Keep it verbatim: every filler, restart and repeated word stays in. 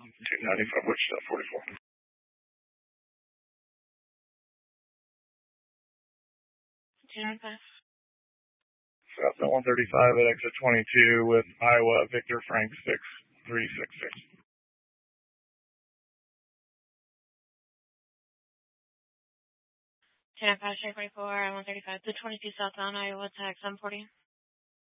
two ninety-five, Wichita, forty-four. two ninety-five. Southbound one thirty-five at exit twenty-two with Iowa, Victor Frank six three six six. two ninety-five, straight forty-four, one thirty-five, to twenty-two southbound, Iowa, tag seven forty.